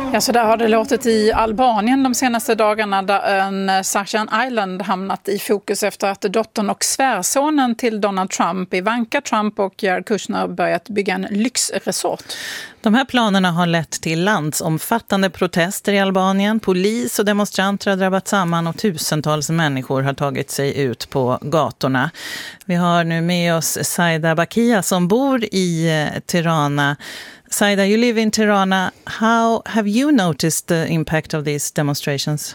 Ja, så där har det låtit i Albanien de senaste dagarna, där ön Sashan Island hamnat i fokus efter att dottern och svärsonen till Donald Trump, Ivanka Trump och Jared Kushner, börjat bygga en lyxresort. De här planerna har lett till landsomfattande protester i Albanien. Polis och demonstranter har drabbat samman och tusentals människor har tagit sig ut på gatorna. Vi har nu med oss Saida Bakia som bor i Tirana. Saida, you live in Tirana. How have you noticed the impact of these demonstrations?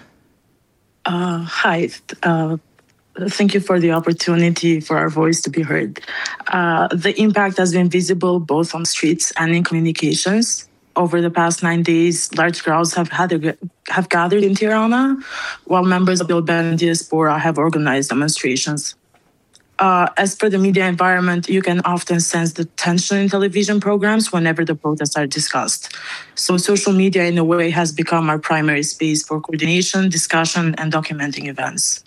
Hi. Thank you for the opportunity for our voice to be heard. The impact has been visible both on streets and in communications. Over the past 9 days, large crowds have gathered in Tirana, while members of the Albanian diaspora have organized demonstrations. As for the media environment, you can often sense the tension in television programs whenever the protests are discussed. So social media, in a way, has become our primary space for coordination, discussion and documenting events.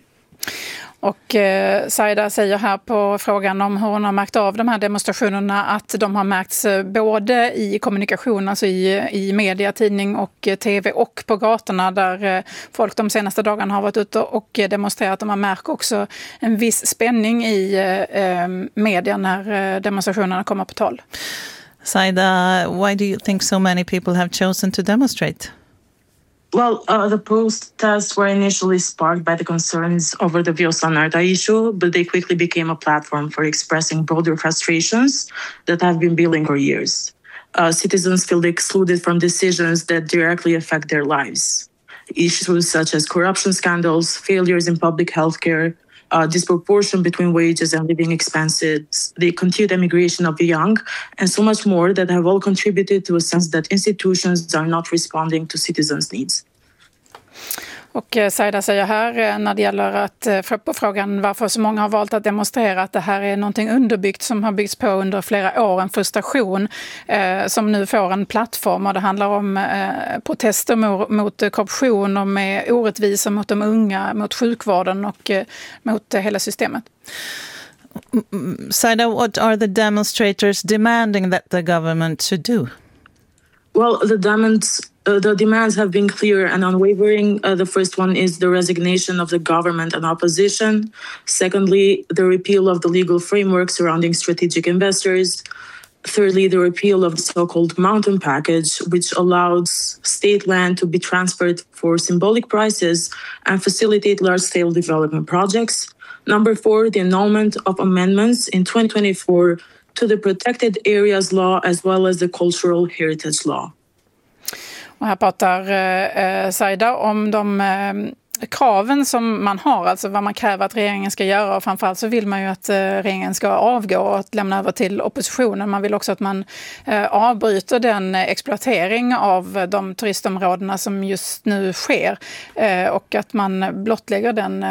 Och Saida säger här på frågan om hur hon har märkt av de här demonstrationerna att de har märkts både i kommunikation, alltså i media, tidning och tv, och på gatorna där folk de senaste dagarna har varit ute och demonstrerat. Och man märker också en viss spänning i media när demonstrationerna kommer på tal. Saida, why do you think so many people have chosen to demonstrate? Well, the protests were initially sparked by the concerns over the Vjosa Narta issue, but they quickly became a platform for expressing broader frustrations that have been building for years. Citizens feel excluded from decisions that directly affect their lives. Issues such as corruption scandals, failures in public healthcare, disproportion between wages and living expenses, the continued emigration of the young, and so much more that have all contributed to a sense that institutions are not responding to citizens' needs. Och Saida säger här när det gäller att på frågan varför så många har valt att demonstrera att det här är någonting underbyggt som har byggts på under flera år, en frustration som nu får en plattform, och det handlar om protester mot korruption och med orättvisor mot de unga, mot sjukvården och mot hela systemet. Saida, what are the demonstrators demanding that the government should do? Well, the demands have been clear and unwavering. The first one is the resignation of the government and opposition. Secondly, the repeal of the legal framework surrounding strategic investors. Thirdly, the repeal of the so-called mountain package, which allows state land to be transferred for symbolic prices and facilitate large-scale development projects. Number 4, the annulment of amendments in 2024 to the Protected Areas Law as well as the Cultural Heritage Law. Och här pratar Saida om de kraven som man har, alltså vad man kräver att regeringen ska göra, och framförallt så vill man ju att regeringen ska avgå och att lämna över till oppositionen. Man vill också att man avbryter den exploatering av de turistområdena som just nu sker och att man blottlägger den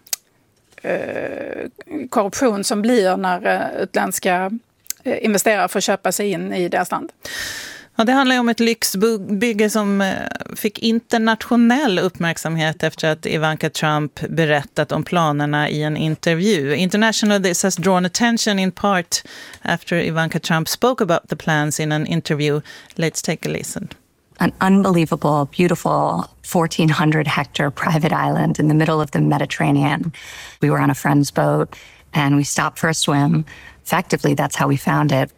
korruption som blir när utländska investerare får köpa sig in i deras land. Ja, det handlar ju om ett lyxbygge som fick internationell uppmärksamhet efter att Ivanka Trump berättat om planerna i en intervju. International, this has drawn attention in part after Ivanka Trump spoke about the plans in an interview. Let's take a listen. An unbelievable, beautiful 1,400-hectare private island in the middle of the Mediterranean. We were on a friend's boat and we stopped for a swim. Effectively, that's how we found it.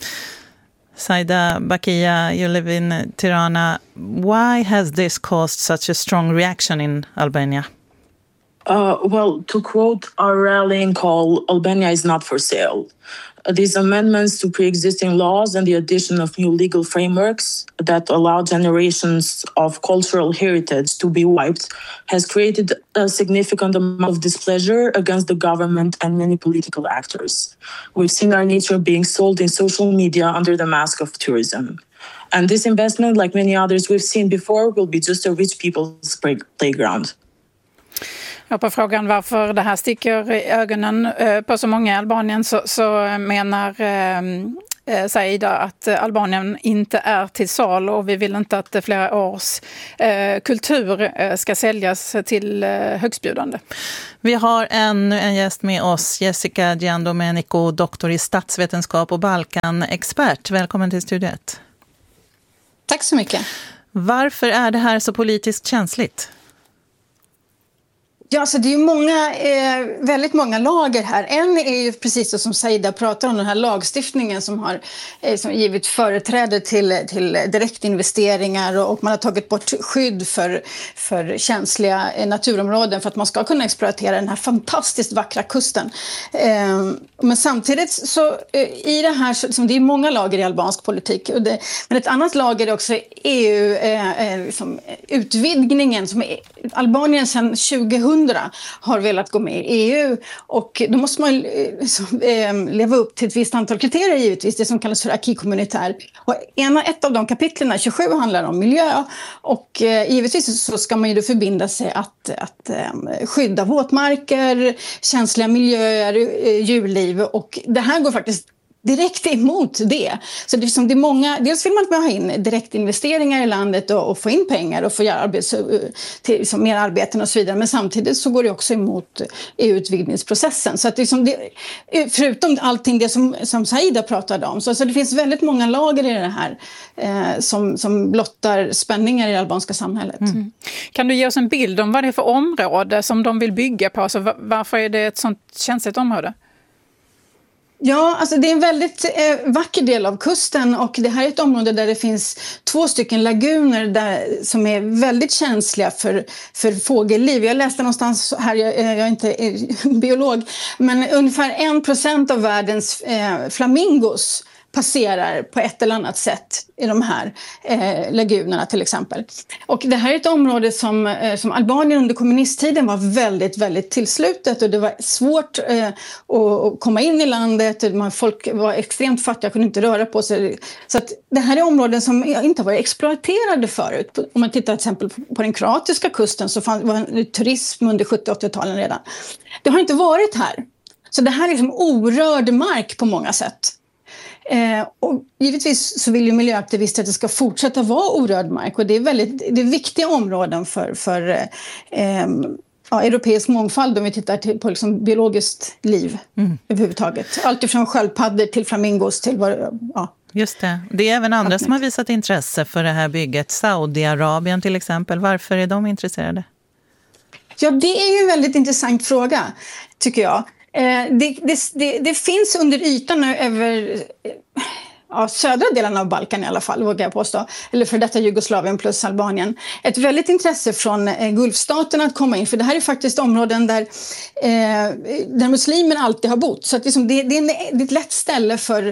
Saida Bakia, you live in Tirana. Why has this caused such a strong reaction in Albania? Well, to quote our rallying call, Albania is not for sale. These amendments to pre-existing laws and the addition of new legal frameworks that allow generations of cultural heritage to be wiped has created a significant amount of displeasure against the government and many political actors. We've seen our nature being sold in social media under the mask of tourism. And this investment, like many others we've seen before, will be just a rich people's playground. Ja, på frågan varför det här sticker i ögonen på så många i Albanien så menar Saida att Albanien inte är till sal, och vi vill inte att flera års kultur ska säljas till högstbjudande. Vi har en gäst med oss, Jessica Giandomenico, doktor i statsvetenskap och Balkan-expert. Välkommen till Studio 1. Tack så mycket. Varför är det här så politiskt känsligt? Ja, alltså det är ju väldigt många lager här. En är ju precis som Saida pratar om, den här lagstiftningen som har givit företräde till direktinvesteringar och man har tagit bort skydd för känsliga naturområden för att man ska kunna exploatera den här fantastiskt vackra kusten. Men samtidigt så i det här, som det är många lager i albansk politik, men ett annat lager är också EU, liksom utvidgningen som Albanien sedan 2000 har velat gå med i EU och då måste man leva upp till ett visst antal kriterier givetvis, det som kallas för acquis communautaire. Och ett av de kapitlen, 27, handlar om miljö och givetvis så ska man ju då förbinda sig att skydda våtmarker, känsliga miljöer, djurliv och det här går faktiskt direkt emot det. Så det är många, dels vill man ha in direktinvesteringar i landet och få in pengar och få göra mer arbeten och så vidare. Men samtidigt så går det också emot EU-utvidgningsprocessen. Så att förutom allting det som Saida pratade om. Så det finns väldigt många lager i det här som blottar spänningar i det albanska samhället. Mm. Kan du ge oss en bild om vad det är för område som de vill bygga på? Alltså, varför är det ett sånt känsligt område? Ja, alltså det är en väldigt vacker del av kusten och det här är ett område där det finns 2 laguner som är väldigt känsliga för fågelliv. Jag läste någonstans här, jag är inte biolog, men ungefär 1% av världens flamingos passerar på ett eller annat sätt i de här lagunerna till exempel. Och det här är ett område som Albanien under kommunisttiden var väldigt, väldigt tillslutet och det var svårt att komma in i landet. Folk var extremt fattiga, kunde inte röra på sig. Så att det här är områden som inte varit exploaterade förut. Om man tittar till exempel på den kroatiska kusten så var det turism under 70-80-talen redan. Det har inte varit här. Så det här är liksom orörd mark på många sätt. Och givetvis så vill ju miljöaktivister att det ska fortsätta vara orörd mark och det är viktiga områden för europeisk mångfald om vi tittar på liksom biologiskt liv överhuvudtaget. Allt ifrån sköldpaddor till flamingos till Just det. Det är även andra som har visat intresse för det här bygget. Saudiarabien till exempel. Varför är de intresserade? Ja, det är ju en väldigt intressant fråga tycker jag. Det finns under ytan över södra delen av Balkan i alla fall, vågar jag påstå. Eller för detta Jugoslavien plus Albanien. Ett väldigt intresse från Gulfstaterna att komma in. För det här är faktiskt områden där muslimer alltid har bott. Så att det är ett lätt ställe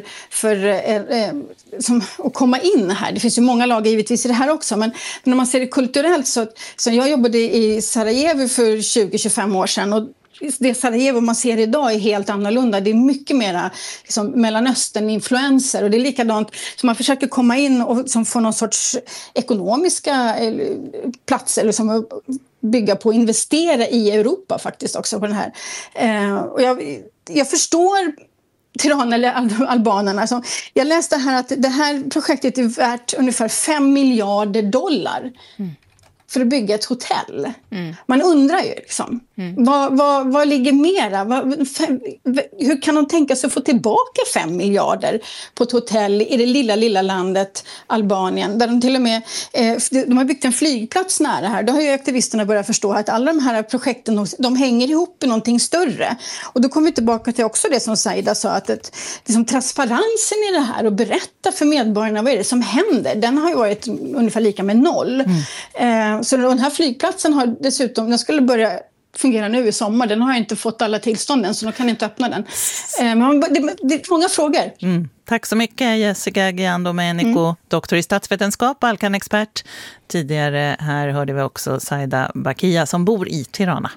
att komma in här. Det finns ju många lager givetvis i det här också. Men när man ser det kulturellt så jag jobbade i Sarajevo för 20-25 år sedan och det Sarajevo man ser idag är helt annorlunda. Det är mycket mer liksom, Mellanöstern-influenser och det är likadant som man försöker komma in och som får någon sorts ekonomiska platser liksom, bygga på och investera i Europa faktiskt också på den här. Och jag förstår Tirana eller albanerna. Alltså, jag läste här att det här projektet är värt ungefär $5 miljarder. För att bygga ett hotell. Man undrar ju liksom. Vad ligger mera? Hur kan de tänka sig att få tillbaka 5 miljarder på ett hotell i det lilla landet Albanien? Där de till och med de har byggt en flygplats nära här. Då har ju aktivisterna börjat förstå att alla de här projekten de hänger ihop i någonting större. Och då kommer vi tillbaka till också det som Saida sa att liksom, transparensen i det här och berätta för medborgarna vad är det som händer. Den har ju varit ungefär lika med 0. Så den här flygplatsen har dessutom, den skulle börja fungera nu i sommar. Den har inte fått alla tillstånden så de kan inte öppna den. Men det är många frågor. Tack så mycket Jessica Giandomenico, doktor i statsvetenskap, Balkanexpert. Tidigare här hörde vi också Saida Bakia som bor i Tirana.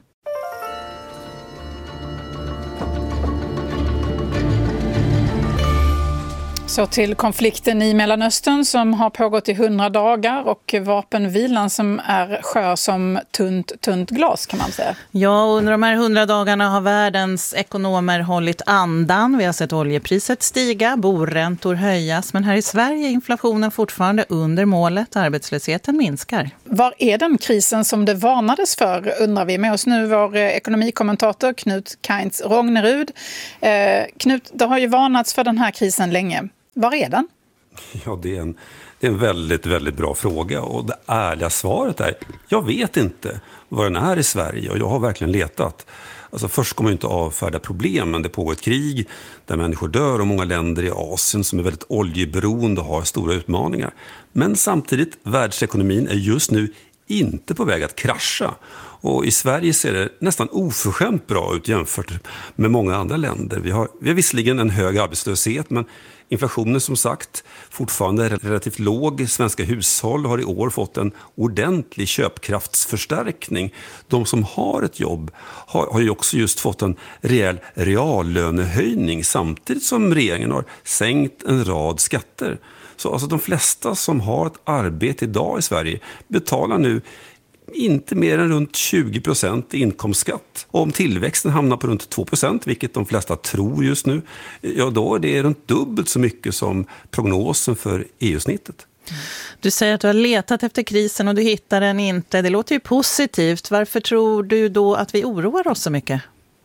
Så till konflikten i Mellanöstern som har pågått i 100 dagar och vapenvilan som är skör som tunt glas kan man säga. Ja, under de här 100 dagarna har världens ekonomer hållit andan. Vi har sett oljepriset stiga, boräntor höjas, men här i Sverige är inflationen fortfarande under målet. Arbetslösheten minskar. Var är den krisen som det varnades för undrar vi. Med oss nu vår ekonomikommentator Knut Kainz Rognerud. Knut, det har ju varnats för den här krisen länge. Var är den? Ja, det är Det är en väldigt, väldigt bra fråga och det ärliga svaret är, jag vet inte vad den är i Sverige och jag har verkligen letat. Alltså först kommer man inte avfärda problemen. Det pågår ett krig där människor dör och många länder i Asien som är väldigt oljeberoende har stora utmaningar. Men samtidigt, världsekonomin är just nu inte på väg att krascha. Och i Sverige ser det nästan oförskämt bra ut jämfört med många andra länder. Vi har visserligen en hög arbetslöshet, men inflationen som sagt fortfarande är relativt låg. Svenska hushåll har i år fått en ordentlig köpkraftsförstärkning. De som har ett jobb har ju också just fått en rejäl reallönehöjning samtidigt som regeringen har sänkt en rad skatter. Så alltså de flesta som har ett arbete idag i Sverige betalar nu inte mer än runt 20% i inkomstskatt. Och om tillväxten hamnar på runt 2%, vilket de flesta tror just nu, ja då är det runt dubbelt så mycket som prognosen för EU-snittet. Du säger att du har letat efter krisen och du hittar den inte. Det låter ju positivt. Varför tror du då att vi oroar oss så mycket?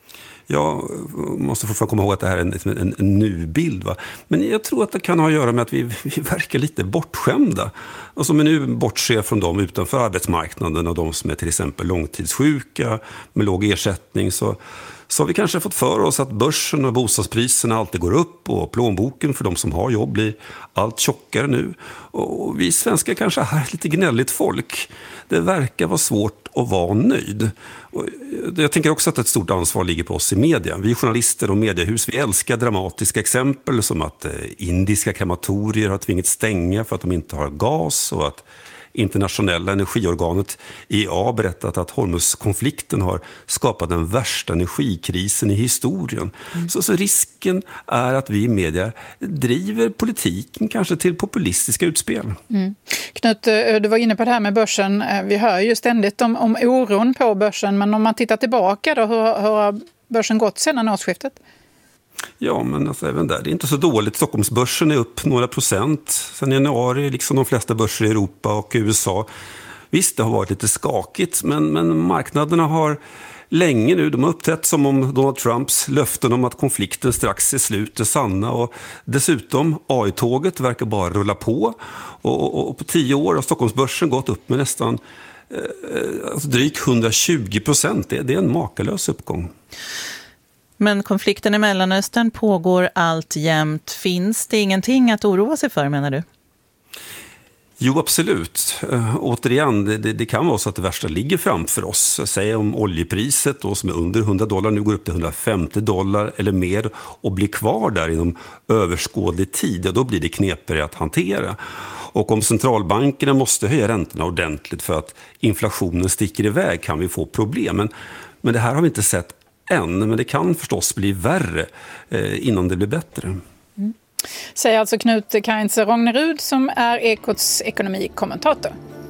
Jag måste fortfarande komma ihåg att det här är en nubild. Va? Men jag tror att det kan ha att göra med att vi verkar lite bortskämda. Och som vi nu bortser från dem utanför arbetsmarknaden och de som är till exempel långtidssjuka med låg ersättning så har vi kanske fått för oss att börsen och bostadspriserna alltid går upp och plånboken för de som har jobb blir allt tjockare nu. Och vi svenskar kanske är lite gnälligt folk. Det verkar vara svårt att vara nöjd. Och jag tänker också att ett stort ansvar ligger på oss i media. Vi journalister och mediehus, vi älskar dramatiska exempel som att indiska krematorier har tvingats stänga för att de inte har gas och att internationella energiorganet IEA berättat att Hormuzkonflikten har skapat den värsta energikrisen i historien. Så risken är att vi i media driver politiken kanske till populistiska utspel. Knut, du var inne på det här med börsen. Vi hör ju ständigt om oron på börsen, men om man tittar tillbaka då, hur har börsen gått sedan årsskiftet? Ja, men alltså även där, det är inte så dåligt. Stockholmsbörsen är upp några procent sedan januari, liksom de flesta börser i Europa och USA. Visst, det har varit lite skakigt, men marknaderna har länge nu, de har uppträtt som om Donald Trumps löften om att konflikten strax är slut är sanna. Och dessutom, AI-tåget verkar bara rulla på. Och på 10 år har Stockholmsbörsen gått upp med nästan drygt 120%. Det är en makalös uppgång. Men konflikten i Mellanöstern pågår alltjämt. Finns det ingenting att oroa sig för, menar du? Jo, absolut. Återigen, det kan vara så att det värsta ligger framför oss. Säg om oljepriset då, som är under $100 nu går upp till $150 eller mer och blir kvar där inom överskådlig tid. Ja, då blir det knepigare att hantera. Och om centralbankerna måste höja räntorna ordentligt för att inflationen sticker iväg kan vi få problem. Men det här har vi inte sett än, men det kan förstås bli värre innan det blir bättre. Säger alltså Knut Kainzer-Rognerud som är Ekots ekonomikommentator.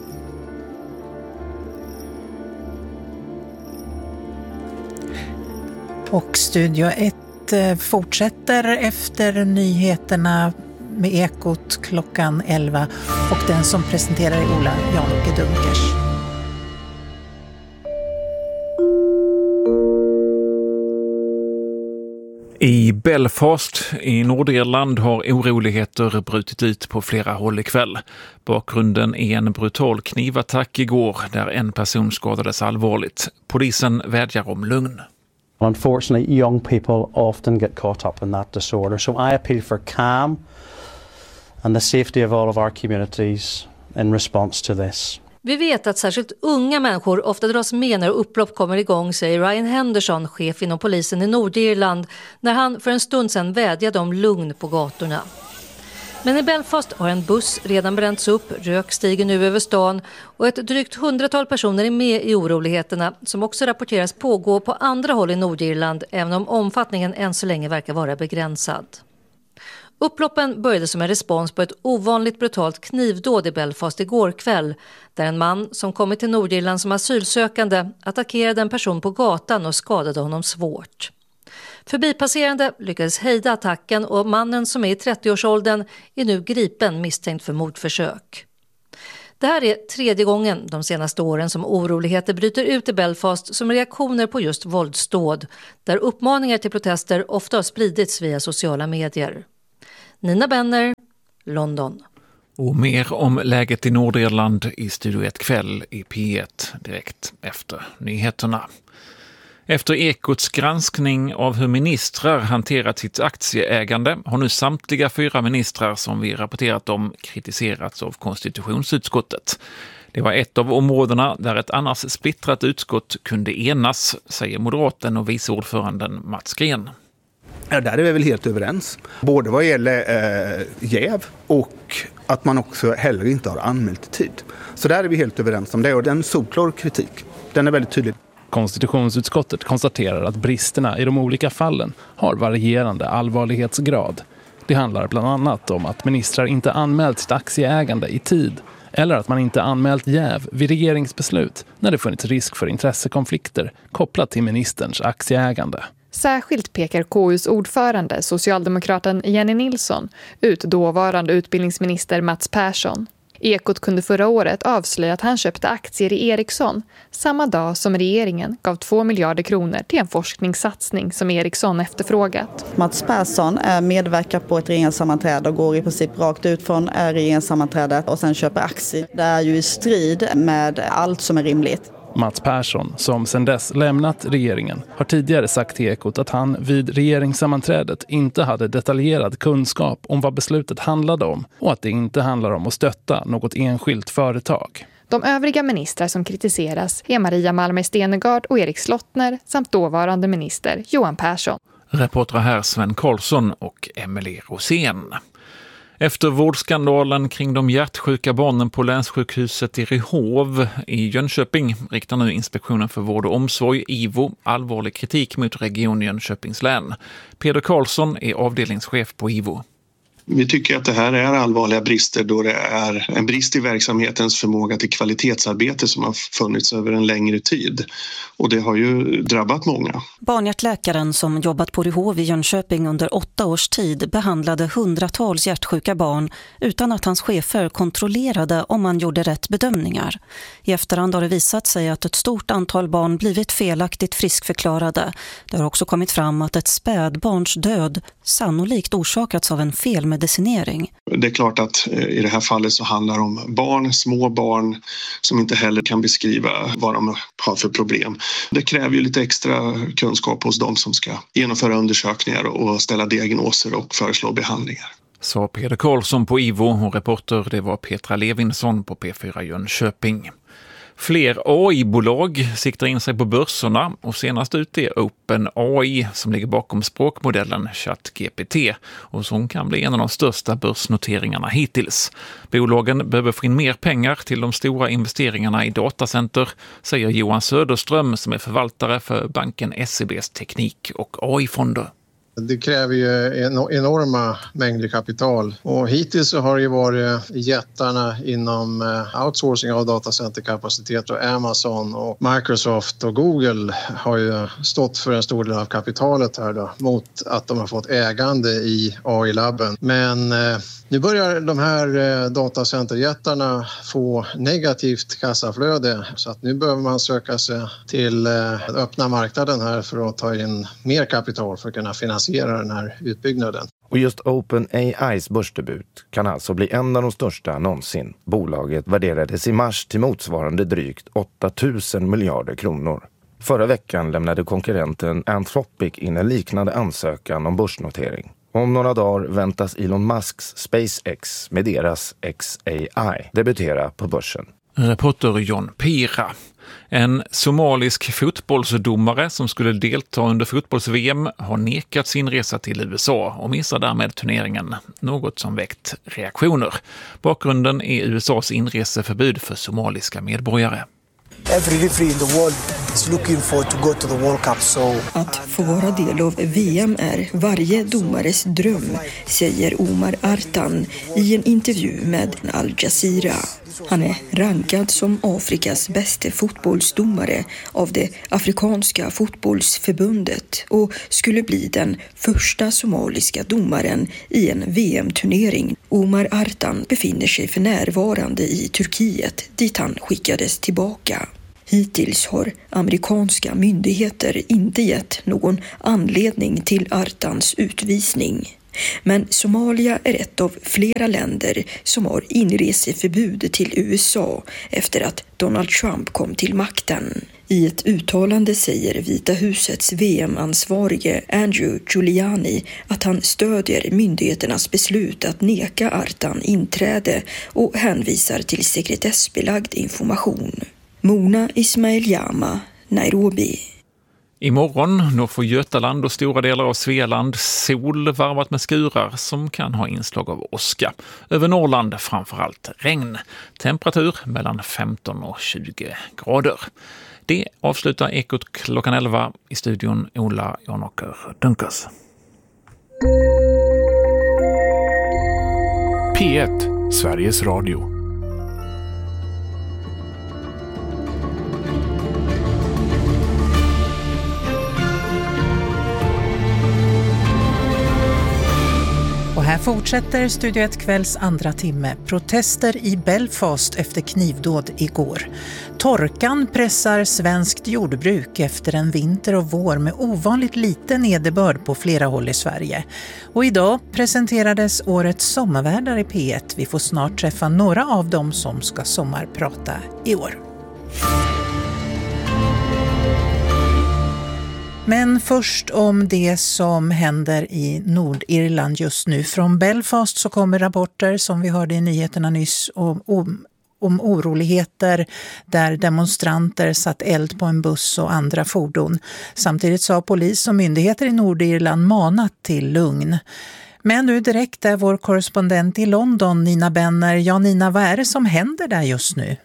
Och Studio 1 fortsätter efter nyheterna med Ekot klockan 11 och den som presenterar är Ola Janke Dunkers. I Belfast i Nordirland har oroligheter brutit ut på flera håll ikväll. Bakgrunden är en brutal knivattack igår där en person skadades allvarligt. Polisen vädjar om lugn. Unfortunately, young people often get caught up in that disorder. So I appeal for calm and the safety of all of our communities in response to this. Vi vet att särskilt unga människor ofta dras med när upplopp kommer igång, säger Ryan Henderson, chef inom polisen i Nordirland, när han för en stund sedan vädjade om lugn på gatorna. Men i Belfast har en buss redan bränts upp, rök stiger nu över stan och ett drygt 100-tal personer är med i oroligheterna som också rapporteras pågå på andra håll i Nordirland, även om omfattningen än så länge verkar vara begränsad. Upploppen började som en respons på ett ovanligt brutalt knivdåd i Belfast igår kväll, där en man som kommit till Nordirland som asylsökande attackerade en person på gatan och skadade honom svårt. Förbipasserande lyckades hejda attacken och mannen som är i 30-årsåldern är nu gripen misstänkt för mordförsök. Det här är 3:e gången de senaste åren som oroligheter bryter ut i Belfast som reaktioner på just våldsdåd, där uppmaningar till protester ofta har spridits via sociala medier. Nina Benner, London. Och mer om läget i Nordirland i Studio 1 kväll i P1 direkt efter nyheterna. Efter Ekots granskning av hur ministrar hanterat sitt aktieägande har nu samtliga 4 ministrar som vi rapporterat om kritiserats av konstitutionsutskottet. Det var ett av områdena där ett annars splittrat utskott kunde enas, säger moderaten och viceordföranden Mats Green. Ja, där är vi väl helt överens. Både vad gäller jäv och att man också heller inte har anmält tid. Så där är vi helt överens om det, och den solklar kritik, den är väldigt tydlig. Konstitutionsutskottet konstaterar att bristerna i de olika fallen har varierande allvarlighetsgrad. Det handlar bland annat om att ministrar inte anmält sitt aktieägande i tid eller att man inte anmält jäv vid regeringsbeslut när det funnits risk för intressekonflikter kopplat till ministerns aktieägande. Särskilt pekar KUs ordförande, socialdemokraten Jenny Nilsson, ut dåvarande utbildningsminister Mats Persson. Ekot kunde förra året avslöja att han köpte aktier i Ericsson samma dag som regeringen gav 2 miljarder kronor till en forskningssatsning som Ericsson efterfrågat. Mats Persson medverkar på ett regeringssammanträde och går i princip rakt ut från regeringssammanträdet och sen köper aktier. Det är ju i strid med allt som är rimligt. Mats Persson, som sedan dess lämnat regeringen, har tidigare sagt till Ekot att han vid regeringssammanträdet inte hade detaljerad kunskap om vad beslutet handlade om och att det inte handlar om att stötta något enskilt företag. De övriga ministrar som kritiseras är Maria Malmer Stenegard och Erik Slottner samt dåvarande minister Johan Persson. Reportrar här Sven Karlsson och Emelie Rosén. Efter vårdskandalen kring de hjärtsjuka barnen på länssjukhuset i Ryhov i Jönköping riktar nu Inspektionen för vård och omsorg, IVO, allvarlig kritik mot Region Jönköpings län. Peder Karlsson är avdelningschef på IVO. Vi tycker att det här är allvarliga brister då det är en brist i verksamhetens förmåga till kvalitetsarbete som har funnits över en längre tid. Och det har ju drabbat många. Barnhjärtläkaren som jobbat på Ryhov i Jönköping under 8 års tid behandlade hundratals hjärtsjuka barn utan att hans chefer kontrollerade om man gjorde rätt bedömningar. I efterhand har det visat sig att ett stort antal barn blivit felaktigt friskförklarade. Det har också kommit fram att ett spädbarns död sannolikt orsakats av en felmedicinering. Det är klart att i det här fallet så handlar det om barn, små barn som inte heller kan beskriva vad de har för problem. Det kräver ju lite extra kunskap hos de som ska genomföra undersökningar och ställa diagnoser och föreslå behandlingar. Sa Peder Karlsson på IVO och reporter det var Petra Levinsson på P4 Jönköping. Fler AI-bolag siktar in sig på börserna och senast ut är OpenAI som ligger bakom språkmodellen ChatGPT och som kan bli en av de största börsnoteringarna hittills. Bolagen behöver få in mer pengar till de stora investeringarna i datacenter, säger Johan Söderström som är förvaltare för banken SEBs teknik- och AI-fonder. Det kräver ju enorma mängder kapital och hittills så har det ju varit jättarna inom outsourcing av datacenterkapacitet och Amazon och Microsoft och Google har ju stått för en stor del av kapitalet här då mot att de har fått ägande i AI-labben. Men nu börjar de här datacenterjättarna få negativt kassaflöde så att nu behöver man söka sig till öppna marknaden här för att ta in mer kapital för att kunna finansiera den här utbyggnaden. Och just OpenAIs börsdebut kan alltså bli en av de största någonsin. Bolaget värderades i mars till motsvarande drygt 8 000 miljarder kronor. Förra veckan lämnade konkurrenten Anthropic in en liknande ansökan om börsnotering. Om några dagar väntas Elon Musks SpaceX med deras XAI debutera på börsen. Reporter John Pira. En somalisk fotbollsdomare som skulle delta under fotbolls-VM har nekats inresa till USA och missar därmed turneringen, något som väckt reaktioner. Bakgrunden är USAs inreseförbud för somaliska medborgare. Every referee in the world is looking forward to go to the World Cup. Att få vara del av VM är varje domares dröm, säger Omar Artan i en intervju med Al Jazeera. Han är rankad som Afrikas bästa fotbollsdomare av det afrikanska fotbollsförbundet och skulle bli den första somaliska domaren i en VM-turnering. Omar Artan befinner sig för närvarande i Turkiet dit han skickades tillbaka. Hittills har amerikanska myndigheter inte gett någon anledning till Artans utvisning. Men Somalia är ett av flera länder som har inreseförbud till USA efter att Donald Trump kom till makten. I ett uttalande säger Vita husets VM-ansvarige Andrew Giuliani att han stödjer myndigheternas beslut att neka Artan inträde och hänvisar till sekretessbelagd information. Mona Ismail-Jama, Nairobi. Imorgon då får Götaland och stora delar av Svealand sol varvat med skurar som kan ha inslag av åska. Över Norrland framförallt regn. Temperatur mellan 15 och 20 grader. Det avslutar Ekot klockan 11. I studion Ola Janåker Dunkers. P1, Sveriges Radio. Och här fortsätter Studio 1 kvälls andra timme. Protester i Belfast efter knivdåd igår. Torkan pressar svenskt jordbruk efter en vinter och vår med ovanligt lite nederbörd på flera håll i Sverige. Och idag presenterades årets sommarvärdar i P1. Vi får snart träffa några av dem som ska sommarprata i år. Men först om det som händer i Nordirland just nu. Från Belfast så kommer rapporter som vi hörde i nyheterna nyss om oroligheter där demonstranter satt eld på en buss och andra fordon. Samtidigt så har polis och myndigheter i Nordirland manat till lugn. Men nu direkt är vår korrespondent i London, Nina Benner. Ja Nina, vad är det som händer där just nu?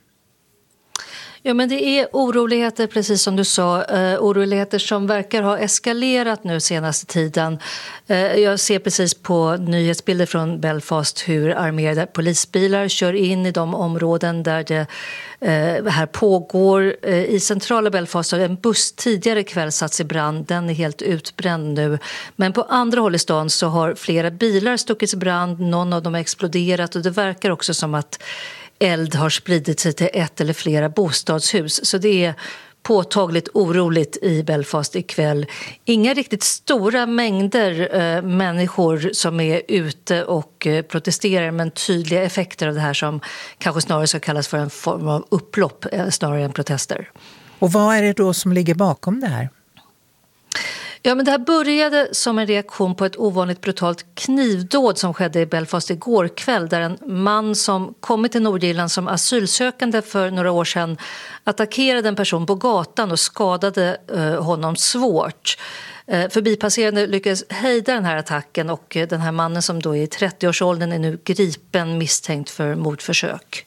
Ja, men det är oroligheter, precis som du sa, oroligheter som verkar ha eskalerat nu senaste tiden. Jag ser precis på nyhetsbilder från Belfast hur armerade polisbilar kör in i de områden där det här pågår. I centrala Belfast har en buss tidigare kväll satts i brand. Den är helt utbränd nu. Men på andra håll i stan så har flera bilar stuckits i brand. Någon av dem har exploderat och det verkar också som att eld har spridit sig till ett eller flera bostadshus. Så det är påtagligt oroligt i Belfast ikväll. Inga riktigt stora mängder människor som är ute och protesterar, men tydliga effekter av det här som kanske snarare ska kallas för en form av upplopp snarare än protester. Och vad är det då som ligger bakom det här? Ja, men det här började som en reaktion på ett ovanligt brutalt knivdåd som skedde i Belfast igår kväll, där en man som kommit till Nordirland som asylsökande för några år sedan attackerade en person på gatan och skadade honom svårt. Förbipasserande lyckades hejda den här attacken och den här mannen som då är i 30-årsåldern är nu gripen misstänkt för mordförsök.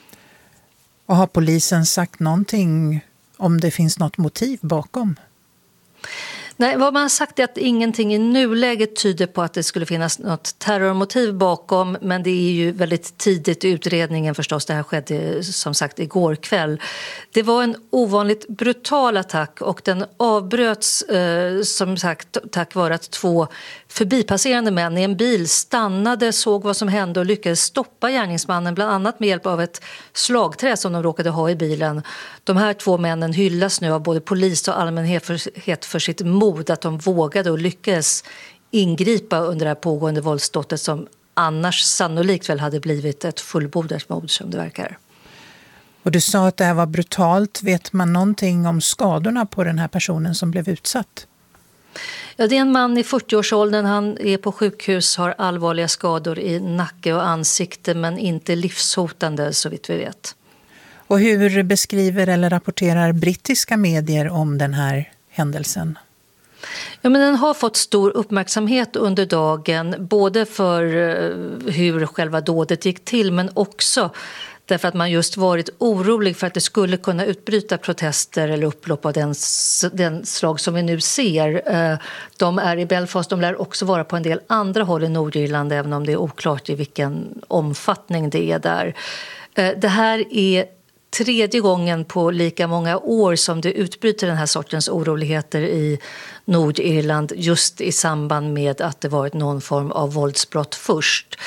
Och har polisen sagt någonting om det finns något motiv bakom? Nej, vad man har sagt är att ingenting i nuläget tyder på att det skulle finnas något terrormotiv bakom, men det är ju väldigt tidigt i utredningen förstås. Det här skedde som sagt igår kväll. Det var en ovanligt brutal attack och den avbröts som sagt tack vare att två förbipasserande män i en bil stannade, såg vad som hände och lyckades stoppa gärningsmannen, bland annat med hjälp av ett slagträ som de råkade ha i bilen. De här två männen hyllas nu av både polis och allmänhet för sitt mod att de vågade och lyckades ingripa under det här pågående våldsdådet som annars sannolikt väl hade blivit ett fullbordat mord som det verkar. Och du sa att det här var brutalt. Vet man någonting om skadorna på den här personen som blev utsatt? Ja, det är en man i 40-årsåldern. Han är på sjukhus, har allvarliga skador i nacke och ansikte men inte livshotande så vitt vi vet. Och hur beskriver eller rapporterar brittiska medier om den här händelsen? Ja, men den har fått stor uppmärksamhet under dagen, både för hur själva dådet gick till men också därför att man just varit orolig för att det skulle kunna utbryta protester eller upplopp av den slag som vi nu ser. De är i Belfast, de lär också vara på en del andra håll i Nordirland även om det är oklart i vilken omfattning det är där. Det här är tredje gången på lika många år som det utbryter den här sortens oroligheter i Nordirland just i samband med att det varit någon form av våldsbrott först.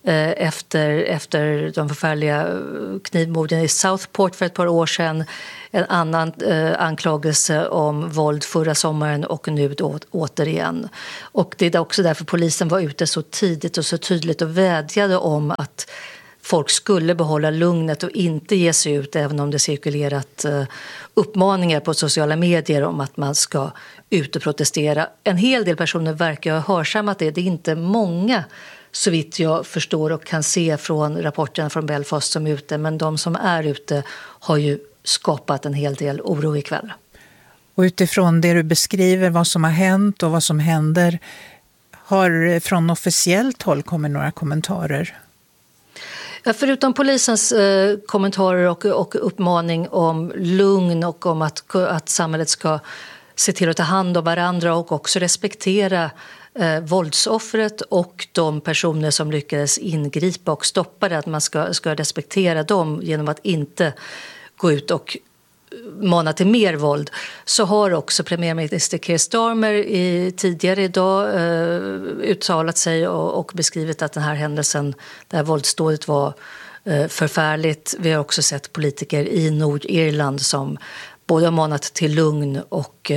efter de förfärliga knivmorden i Southport för ett par år sedan. En annan anklagelse om våld förra sommaren och nu då återigen. Och det är också därför polisen var ute så tidigt och så tydligt och vädjade om att folk skulle behålla lugnet och inte ge sig ut, även om det cirkulerat uppmaningar på sociala medier om att man ska ut och protestera. En hel del personer verkar ha hörsammat det. Det är inte många, så vitt jag förstår och kan se från rapporten från Belfast, som är ute. Men de som är ute har ju skapat en hel del oro ikväll. Och utifrån det du beskriver, vad som har hänt och vad som händer, har från officiellt håll kommit några kommentarer? Ja, förutom polisens kommentarer och uppmaning om lugn och om att samhället ska se till att ta hand om varandra och också respektera våldsoffret och de personer som lyckades ingripa och stoppa det, att man ska respektera dem genom att inte gå ut och mana till mer våld, så har också premiärminister Keir Starmer tidigare idag uttalat sig och beskrivit att den här händelsen, det här våldsdådet var förfärligt. Vi har också sett politiker i Nordirland som både har manat till lugn och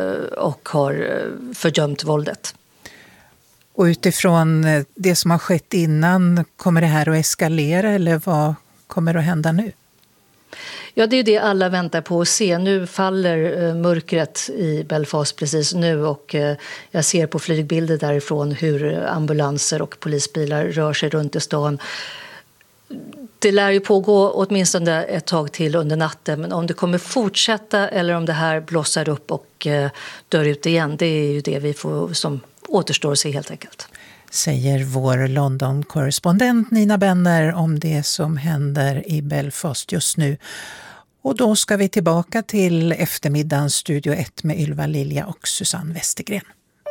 har fördömt våldet. Och utifrån det som har skett innan, kommer det här att eskalera eller vad kommer att hända nu? Ja, det är det alla väntar på att se. Nu faller mörkret i Belfast precis nu och jag ser på flygbilder därifrån hur ambulanser och polisbilar rör sig runt i stan. Det lär ju pågå åtminstone ett tag till under natten, men om det kommer fortsätta eller om det här blossar upp och dör ut igen, det är ju det vi får som återstår att se helt enkelt. Säger vår London-korrespondent Nina Benner om det som händer i Belfast just nu. Och då ska vi tillbaka till eftermiddagens Studio 1 med Ylva Lilja och Susanne Westergren.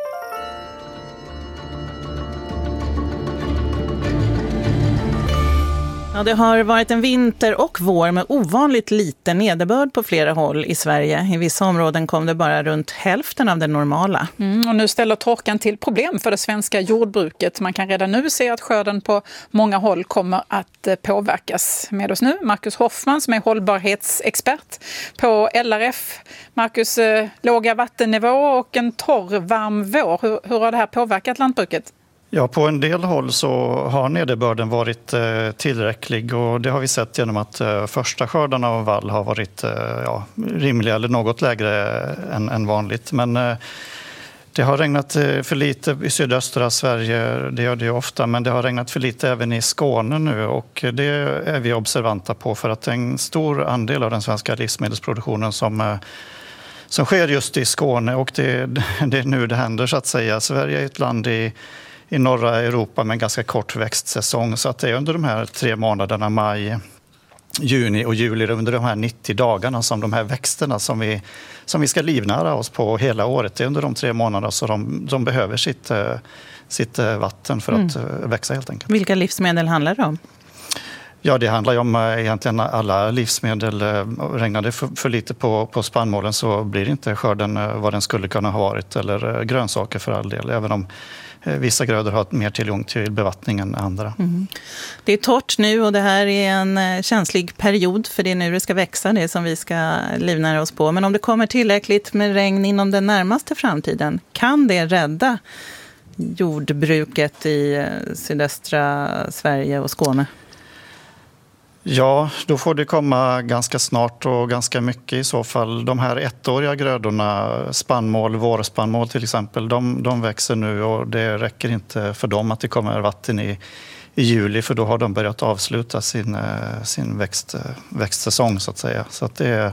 Ja, det har varit en vinter och vår med ovanligt lite nederbörd på flera håll i Sverige. I vissa områden kom det bara runt hälften av det normala. Och nu ställer torkan till problem för det svenska jordbruket. Man kan redan nu se att skörden på många håll kommer att påverkas. Med oss nu Marcus Hoffman som är hållbarhetsexpert på LRF. Marcus, låga vattennivå och en torr, varm vår. Hur har det här påverkat lantbruket? Ja, på en del håll så har nederbörden varit tillräcklig och det har vi sett genom att första skördarna av vall har varit rimliga eller något lägre än vanligt. Men det har regnat för lite i sydöstra Sverige, det gör det ju ofta, men det har regnat för lite även i Skåne nu och det är vi observanta på för att en stor andel av den svenska livsmedelsproduktionen som sker just i Skåne och det är nu det händer så att säga. Sverige är ett land i norra Europa med en ganska kort växtsäsong så att det är under de här 3 månaderna maj, juni och juli, under de här 90 dagarna som de här växterna som vi ska livnära oss på hela året, det är under de 3 månaderna så de behöver sitt vatten för att växa helt enkelt. Vilka livsmedel handlar det om? Ja, det handlar ju om egentligen alla livsmedel. Regnar det för lite på spannmålen så blir inte skörden vad den skulle kunna ha varit, eller grönsaker för all del, även om vissa grödor har mer tillgång till bevattning än andra. Det är torrt nu och det här är en känslig period för det är nu det ska växa, det som vi ska livnära oss på. Men om det kommer tillräckligt med regn inom den närmaste framtiden, kan det rädda jordbruket i sydöstra Sverige och Skåne? Ja, då får det komma ganska snart och ganska mycket i så fall. De här ettåriga grödorna, spannmål, vårspannmål till exempel, de växer nu och det räcker inte för dem att det kommer vatten i juli för då har de börjat avsluta sin växtsäsong så att säga. Så att det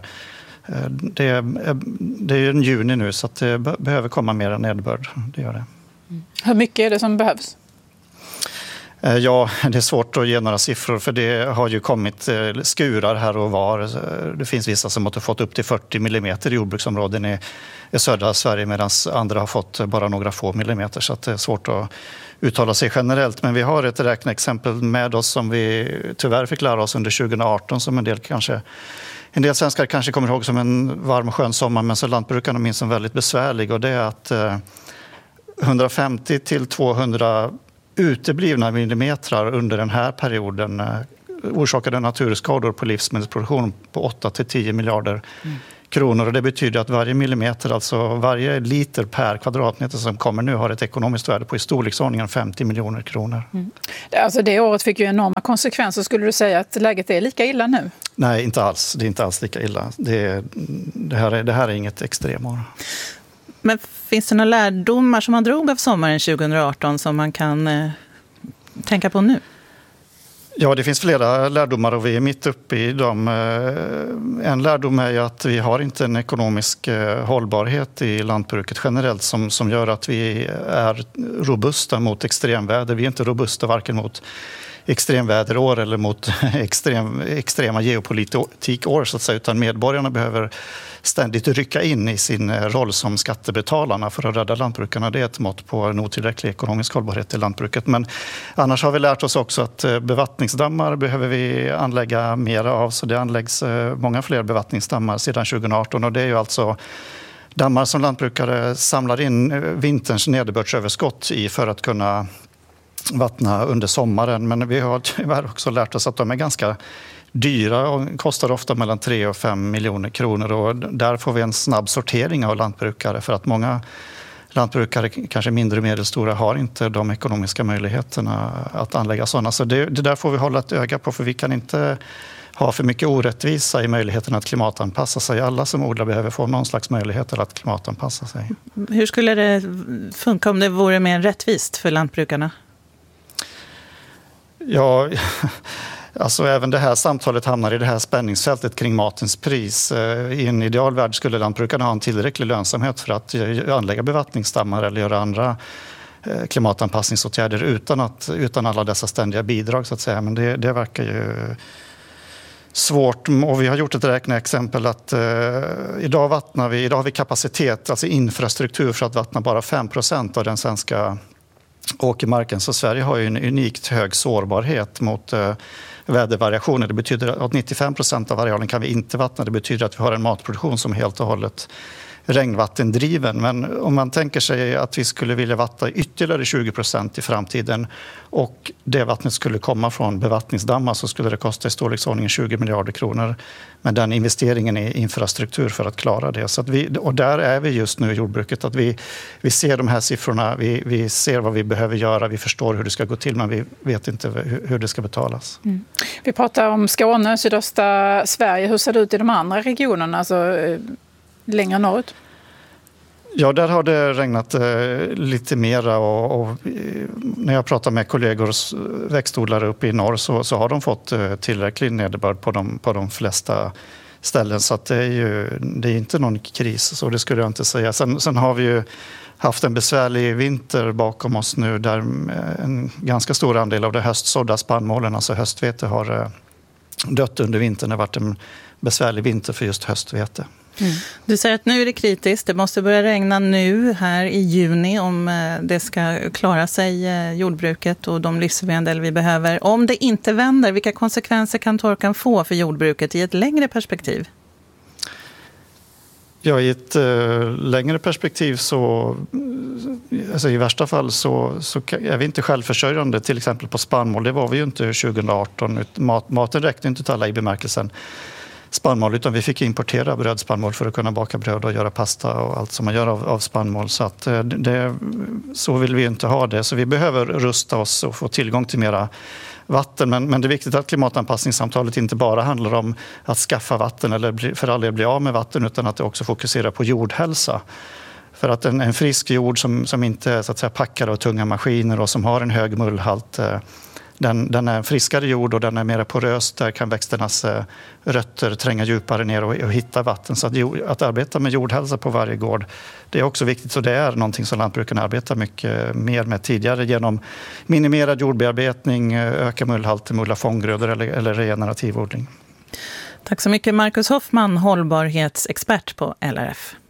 är en juni nu så att det behöver komma mer nederbörd, det gör det. Hur mycket är det som behövs? Ja, det är svårt att ge några siffror för det har ju kommit skurar här och var. Det finns vissa som har fått upp till 40 millimeter i jordbruksområden i södra Sverige medan andra har fått bara några få millimeter så att det är svårt att uttala sig generellt. Men vi har ett räkneexempel med oss som vi tyvärr fick lära oss under 2018 som en del svenskar kanske kommer ihåg som en varm och skön sommar men så lantbrukarna minns som väldigt besvärlig och det är att 150 till 200 uteblivna millimeter under den här perioden orsakade naturskador på livsmedelsproduktion på 8-10 miljarder kronor. Och det betyder att varje millimeter, alltså varje liter per kvadratmeter som kommer nu, har ett ekonomiskt värde på i storleksordningen 50 miljoner kronor. Alltså det året fick ju enorma konsekvenser. Skulle du säga att läget är lika illa nu? Nej, inte alls. Det är inte alls lika illa. Det här är inget extremår. Men finns det några lärdomar som man drog av sommaren 2018 som man kan tänka på nu? Ja, det finns flera lärdomar och vi är mitt uppe i dem. En lärdom är ju att vi har inte en ekonomisk hållbarhet i lantbruket generellt som gör att vi är robusta mot extremväder. Vi är inte robusta varken mot extremväderår eller mot extrema geopolitikår så att säga, utan medborgarna behöver ständigt rycka in i sin roll som skattebetalarna för att rädda lantbrukarna. Det är ett mått på en otillräcklig ekonomisk hållbarhet i lantbruket. Men annars har vi lärt oss också att bevattningsdammar behöver vi anlägga mera av, så det anläggs många fler bevattningsdammar sedan 2018 och det är ju alltså dammar som lantbrukare samlar in vinterns nederbördsöverskott i för att kunna vattna under sommaren, men vi har tyvärr också lärt oss att de är ganska dyra och kostar ofta mellan 3 och 5 miljoner kronor och där får vi en snabb sortering av lantbrukare för att många lantbrukare, kanske mindre och medelstora, har inte de ekonomiska möjligheterna att anlägga sådana. Så det där får vi hålla ett öga på, för vi kan inte ha för mycket orättvisa i möjligheten att klimatanpassa sig. Alla som odlar behöver få någon slags möjlighet att klimatanpassa sig. Hur skulle det funka om det vore mer rättvist för lantbrukarna? Ja, alltså även det här samtalet hamnar i det här spänningsfältet kring matens pris. I en idealvärld skulle lantbrukarna ha en tillräcklig lönsamhet för att anlägga bevattningsdammar eller göra andra klimatanpassningsåtgärder utan alla dessa ständiga bidrag så att säga. Men det verkar ju svårt, och vi har gjort ett räkneexempel att idag har vi kapacitet, alltså infrastruktur för att vattna bara 5% av den svenska åkermarken. Så Sverige har ju en unikt hög sårbarhet mot vädervariationer. Det betyder att 95% av arealen kan vi inte vattna. Det betyder att vi har en matproduktion som är helt och hållet regnvattendriven. Men om man tänker sig att vi skulle vilja vattna ytterligare 20% i framtiden och det vattnet skulle komma från bevattningsdammar, så skulle det kosta i storleksordningen 20 miljarder kronor med den investeringen i infrastruktur för att klara det. Så att och där är vi just nu i jordbruket, att vi ser de här siffrorna, vi ser vad vi behöver göra, vi förstår hur det ska gå till, men vi vet inte hur det ska betalas. Mm. Vi pratar om Skåne, sydöstra Sverige. Hur ser det ut i de andra regionerna, alltså längre norrut? Ja, där har det regnat lite mera och när jag pratar med kollegor växtodlare uppe i norr så har de fått tillräcklig nederbörd på de flesta ställen, så att det är inte någon kris, så det skulle jag inte säga. Sen har vi ju haft en besvärlig vinter bakom oss nu där en ganska stor andel av det höstsådda spannmålen, alltså höstvete, har dött under vintern. Det har varit en besvärlig vinter för just höstvete. Mm. Du säger att nu är det kritiskt. Det måste börja regna nu här i juni om det ska klara sig, jordbruket och de livsmedel vi behöver. Om det inte vänder, vilka konsekvenser kan torkan få för jordbruket i ett längre perspektiv? Ja, i ett längre perspektiv så, alltså i värsta fall så är vi inte självförsörjande, till exempel på spannmål. Det var vi ju inte 2018. Maten räckte inte till alla i bemärkelsen spannmål, utan vi fick importera brödspannmål för att kunna baka bröd och göra pasta och allt som man gör av spannmål. Så att så vill vi inte ha det. Så vi behöver rusta oss och få tillgång till mera vatten. Men det är viktigt att klimatanpassningssamtalet inte bara handlar om att skaffa vatten eller för all del bli av med vatten, utan att det också fokuserar på jordhälsa. För att en frisk jord som inte är så att säga packad av tunga maskiner och som har en hög mullhalt, den är friskare jord och den är mer porös. Där kan växternas rötter tränga djupare ner och hitta vatten. Så att arbeta med jordhälsa på varje gård, det är också viktigt. Så det är någonting som lantbrukarna arbetar mycket mer med tidigare genom minimerad jordbearbetning, öka mullhalten, mulla fånggrödor eller regenerativ odling. Tack så mycket, Marcus Hoffman, hållbarhetsexpert på LRF.